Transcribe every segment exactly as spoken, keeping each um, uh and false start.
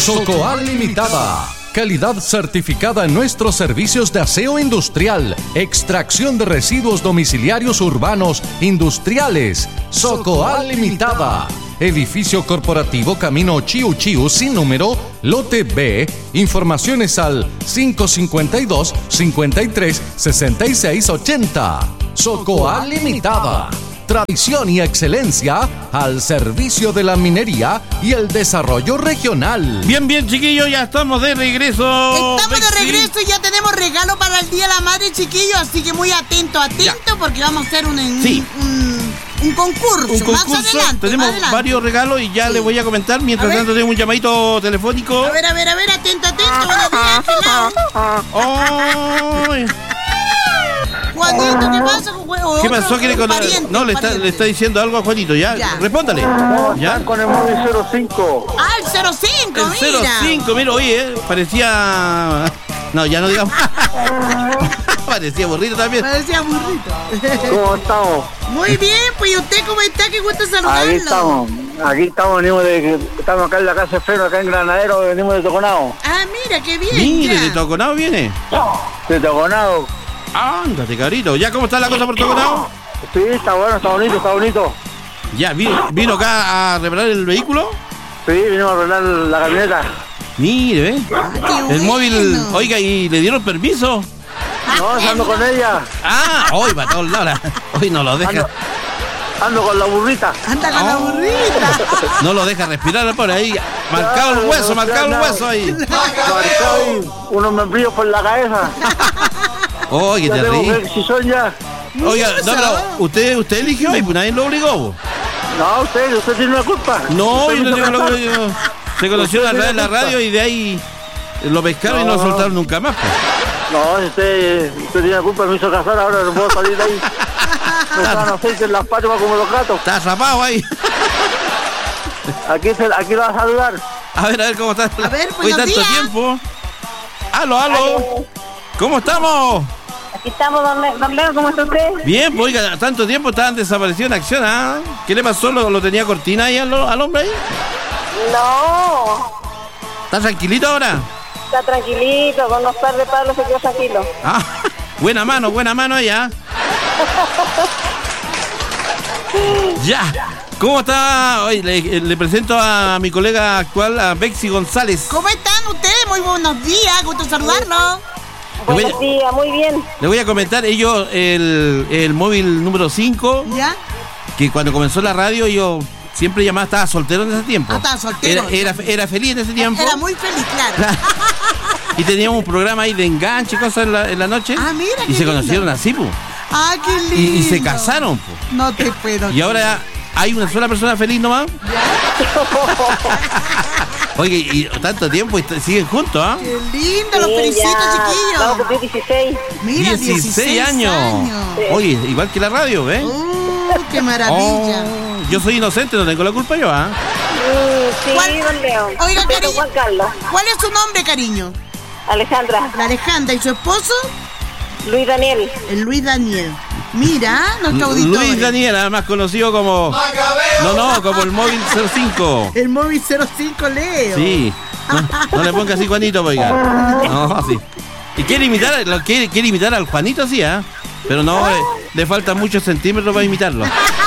Socoal Limitada. Calidad certificada en nuestros servicios de aseo industrial, extracción de residuos domiciliarios urbanos, industriales. Socoal Limitada. Edificio corporativo Camino Chiu Chiu sin número, lote B. Informaciones al cinco cinco dos, cincuenta y tres, sesenta y seis, ochenta. Socoal Limitada. Tradición y excelencia al servicio de la minería y el desarrollo regional. Bien, bien, chiquillos, ya estamos de regreso. Estamos de regreso y ya tenemos regalo para el Día de la Madre, chiquillos. Así que muy atento, atento, ya. Porque vamos a hacer un, un, sí. un, un concurso. Un concurso. Más adelante, tenemos más adelante. varios regalos y ya sí. les voy a comentar. Mientras a tanto, tenemos un llamadito telefónico. A ver, a ver, a ver, atento, atento. Buenos días, ¡Oh! Juanito, ¿qué pasa? O ¿Qué pasó? ¿Quiere con... pariente, No, le está, le está diciendo algo a Juanito, ¿ya? ya. Respóndale. ¿Ya? Con el móvil cero cinco. Ah, el cero cinco, el mira. cero cinco, mira, oye, parecía... No, ya no digamos. Parecía burrito también. Parecía burrito. ¿Cómo estamos? Muy bien, pues ¿y usted cómo está? Qué gusto saludarlo. Aquí estamos, aquí estamos, venimos de, estamos acá en la casa de Freno, acá en Granadero, venimos de Toconao. Ah, mira, qué bien. Mire, ya. de Toconao viene. De Toconao. Ándate, cabrito. ¿Ya cómo está la cosa por Toconao? Sí, está bueno, está bonito, está bonito. ¿Ya vino, vino acá a reparar el vehículo? Sí, vinimos a arreglar la camioneta. Mire, ¿eh? Ah, el bueno. móvil, oiga, ¿y le dieron permiso? No, ando con ella. Ah, hoy va a todos lados. Hoy no lo deja. Ando, ando con la burrita. Anda con oh. la burrita. No lo deja respirar por ahí. Marcado el hueso, marcado el hueso ahí. Marcado ahí. Unos membrillos por la cabeza. Oye, te ríes. Si son ya. Oiga, no, pero usted, usted eligió y nadie lo obligó. No, usted, usted tiene una culpa. No, yo no tengo la culpa. Se conoció a través de la radio y de ahí lo pescaron no. y no lo soltaron nunca más. Pues. No, usted, usted tiene la culpa, me hizo casar, ahora no puedo salir de ahí. Me estaban aceite en las patas como los gatos. Está atrapado ahí. Aquí, se, aquí lo vas a saludar. A ver, a ver cómo está. A ver, hoy tanto días. tiempo. Aló, aló. ¿Cómo estamos? Aquí estamos, don, don Leo, ¿cómo está usted? Bien, pues, oiga, tanto tiempo estaban desaparecidos en acción, ¿ah? ¿eh? ¿Qué le pasó? ¿Lo, lo tenía cortina ahí al, al hombre ahí? No. ¿Está tranquilito ahora? Está tranquilito, con los par de palos se quedó tranquilo. Ah, buena mano, buena mano allá. Ya. ¿Cómo está? Hoy le, le presento a mi colega actual, a Bexy González. ¿Cómo están ustedes? Muy buenos días, gusto saludarlo. Buenos días, muy bien. Le voy a comentar, ellos, el, el móvil número cinco, ¿ya? Que cuando comenzó la radio, yo siempre llamaba, estaba soltero en ese tiempo. Ah, estaba soltero. Era, era, era feliz en ese tiempo. Era muy feliz, claro. Y teníamos un programa ahí de enganche y cosas en la, en la noche. Ah, mira. Y se lindo. Conocieron así, pues. Ah, qué lindo. Y, y se casaron, pues. No te puedo. Y ahora hay una sola persona feliz nomás. Oye, y tanto tiempo y siguen juntos, ¿ah? ¿eh? Qué lindo, los sí, felicito, ya. chiquillos. Vamos a cumplir dieciséis. Mira, dieciséis, dieciséis años. años. Sí. Oye, igual que la radio, ¿ves? Uh, qué maravilla. Oh, yo soy inocente, no tengo la culpa yo, ¿ah? ¿eh? Mm, sí, ¿Cuál? don Leo. Oiga, cariño. Juan Carlos. ¿Cuál es su nombre, cariño? Alejandra. La Alejandra. ¿Y su esposo? Luis Daniel. El Luis Daniel. Mira, nuestro auditorio. Luis Daniel, además conocido como... No, no, como el móvil cero cinco. El móvil cero cinco, Leo. Sí. No, no le ponga así Juanito, oiga. No, sí. Y quiere imitar, lo quiere, quiere imitar al Juanito, sí, ¿ah? ¿eh? Pero no, le, le faltan muchos centímetros para imitarlo.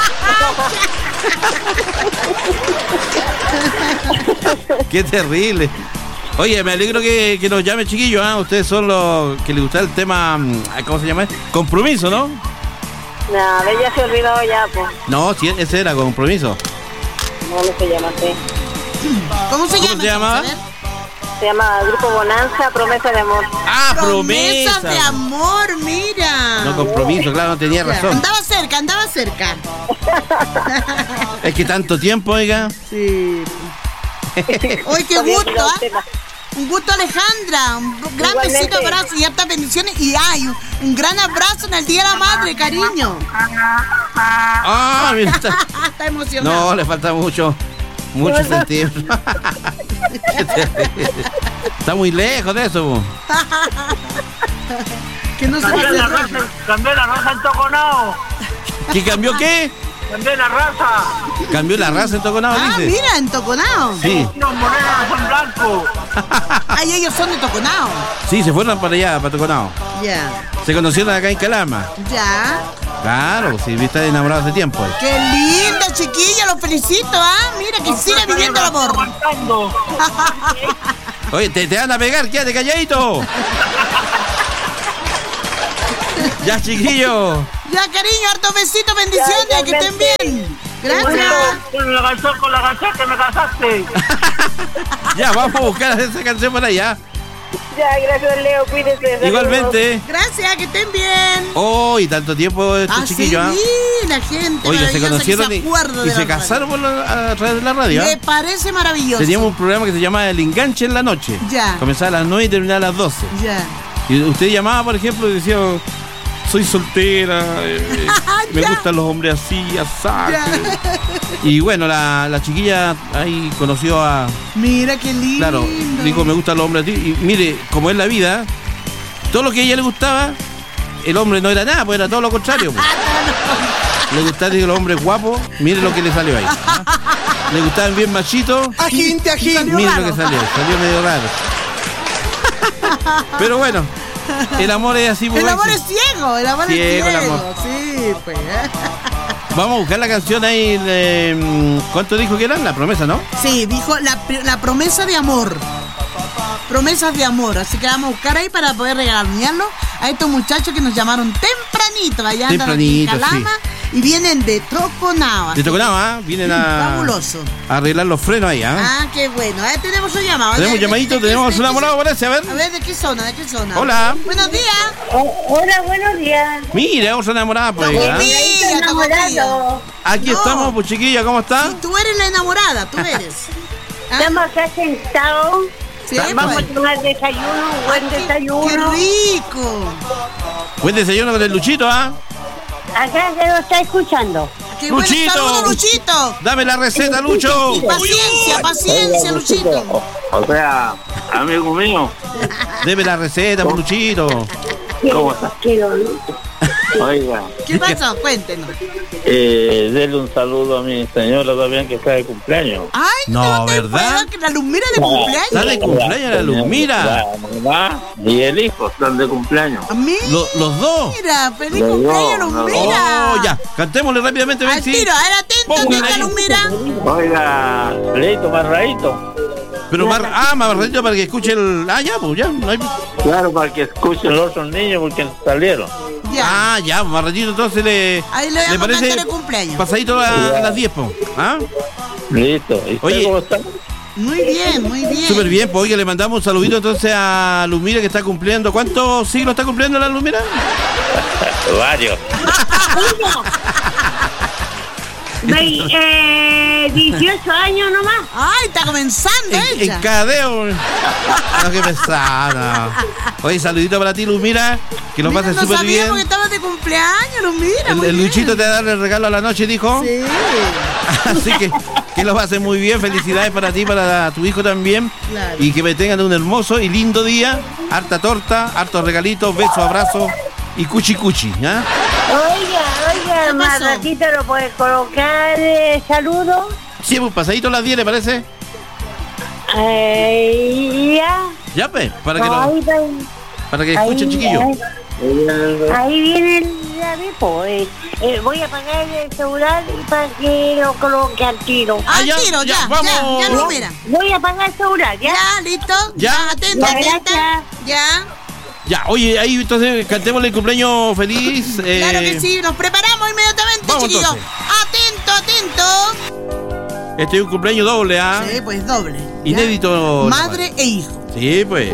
Qué terrible. Oye, me alegro que, que nos llame, chiquillos, ¿ah? ¿eh? Ustedes son los que les gusta el tema, ¿cómo se llama? Compromiso, ¿no? No, ella se olvidó ya, pues. No, sí, ese era compromiso. No, no se llama así. ¿Cómo se ¿Cómo llama? se llamaba? Se llama Grupo Bonanza, Promesa de Amor. Ah, Promesas Promesa de amor, mira. No, compromiso, claro, no tenía razón. Andaba cerca, andaba cerca. Es que tanto tiempo, oiga. Sí. Hoy qué gusto, ¿ah? Un gusto, Alejandra. Un gran Igualmente. besito, abrazo y hartas bendiciones. Y ay, un, un gran abrazo en el Día de la Madre, cariño. Ah, mira, está, está emocionado. No, le falta mucho, mucho sentido. Está muy lejos de eso. Que no se Cambié la raza, cambié la raza en Toconao. ¿Qué cambió qué? Cambié la raza. Cambió la raza en Toconao, Ah, dice. mira, en Toconao. Sí. Los morenos son blancos. Talco. Ay, ellos son de Toconao. Sí, se fueron para allá, para Toconao. Ya. Se conocieron acá en Calama. Ya. Claro, si está enamorado hace tiempo. eh. Qué linda, chiquilla, los felicito, ¿ah? Mira que sigue viviendo el amor. Aguantando. Oye, te, te van a pegar, quédate calladito. Ya, chiquillo. Ya, cariño, hartos besitos, bendiciones, Ya, que estén bien. Gracias. Con la canción, con la canción que me casaste. Ya, vamos a buscar esa canción por allá. Ya, gracias, Leo, cuídese. Igualmente. Gracias, que estén bien. Oh, y tanto tiempo estos Ah, chiquillos, ¿ah? sí, la gente Oye, se maravillosa conocieron que y, se acuerda y de se la casaron por la- a través de la radio. radio. ¿ah? Me parece maravilloso. Teníamos un programa que se llamaba El Enganche en la Noche. Ya. Comenzaba a las nueve y terminaba a las doce. Ya. Y usted llamaba, por ejemplo, y decía, soy soltera, eh, me Ya. gustan los hombres así, así. Ya. Y bueno, la, la chiquilla ahí conoció a... Mira qué lindo. Claro, dijo, me gustan los hombres así. Y mire, como es la vida, todo lo que a ella le gustaba, el hombre no era nada, pues era todo lo contrario. Pues. Le gustaban los hombres guapos, mire lo que le salió ahí. ¿ah? Le gustaban bien machitos, Aginte, aginte. mire lo que salió, salió medio raro. Pero bueno, el amor es así. Pues, El amor es ciego, el amor Ciego, es el ciego. amor. Sí, pues. Vamos a buscar la canción ahí. De, ¿cuánto dijo que era? La promesa, ¿no? Sí, dijo la, la promesa de amor. Promesas de amor. Así que vamos a buscar ahí para poder regalarlo a estos muchachos que nos llamaron tempranito. Allá andan aquí en Tempranito, Calama y vienen de Toconao. De Toconao, ¿ah? Vienen a, Fabuloso. a arreglar los frenos ahí, ¿ah? Ah, qué bueno. Ahí tenemos un llamado. Tenemos ¿De- de- llamadito, de- de- tenemos de- un enamorado, parece, a ver. A ver, ¿de qué zona? ¿De qué zona? Hola. Buenos días. Hola, buenos días. Mira, otra enamorada, pues. Estamos ¿ah? bien. Estoy Confía, enamorado. Aquí No. estamos, pues chiquilla, ¿cómo está? Sí, tú eres la enamorada, tú eres. ¿Ah? Estamos acá sentados. Sí, Vamos pues. a tomar desayuno, buen Qué desayuno. rico. Buen desayuno con el Luchito, ¿ah? Acá se lo está escuchando. Qué bueno. Luchito. Saludos, Luchito. Dame la receta, Lucho. Paciencia, paciencia, Luchito. O sea, amigo mío, Deme la receta, pues, Luchito. ¿cómo estás? Quiero, Oiga, ¿Qué pasa? Cuéntenos. eh, denle un saludo a mi señora también que está de cumpleaños. Ay, No, te ¿verdad? puedo que la lumira de Está cumpleaños. de cumpleaños la luz, mira. La mamá y el hijo están de cumpleaños. Mira, Lo- los dos. feliz Los cumpleaños, dos, los Lumira. Oh, ya. Cantémosle rápidamente, Al ven, sí. tiro, a ver, atento, Póngale atenta, ahí. Lumira. Oiga, Leito, Marraito. Pero más, ah, más ratito para que escuche el. Ah, ya, pues ya. No hay... Claro, para que escuchen los otros niños porque salieron. Ya. Ah, ya, más ratito entonces le. Ahí le vamos a cantar el cumpleaños. Pasadito a, a las diez, pues. ¿Ah? Listo. ¿Y usted Oye. cómo está? Muy bien, muy bien. Súper bien, pues oiga, le mandamos un saludito entonces a Lumira que está cumpliendo. ¿Cuántos siglos está cumpliendo la Lumira? Varios. Ve- eh, dieciocho años nomás. Ay, está comenzando En, ella. en cadeo. No, qué pesada. Oye, saludito para ti, Lumira. Que lo Mira, pases no súper sabíamos bien. que estabas de cumpleaños, Lumira. El, muy el bien. Luchito te va a dar el regalo a la noche, dijo. Sí. Así que que lo pases muy bien. Felicidades para ti, para tu hijo también. Claro. Y que me tengan un hermoso y lindo día. Harta torta, hartos regalitos, besos, abrazos y cuchi cuchi. ¿Ah? Oiga, oiga, ¿Qué más pasó? ratito lo puede colocar eh, saludo. Sí, pues pasadito a las diez, ¿le parece? Eh, ya. Ya, pues, para que, lo, Ahí, va- para que ahí, escuchen, chiquillos. ahí, ahí viene el aviso. Eh, eh, voy a apagar el celular para que lo coloque al tiro. Ah, Al ya, tiro, ya, ya, ya, vamos. ya, Lumira. Voy a apagar el celular, ¿ya? Ya, listo. Ya. atento, Ya, atenta. gracias. Ya. Ya, oye, ahí entonces cantémosle el cumpleaños feliz. eh, Claro que sí, nos preparamos inmediatamente, vamos, chiquillos. entonces. Atento, atento. Este es un cumpleaños doble, ¿ah? Sí, pues doble. Inédito. Madre e hijo. Sí, pues.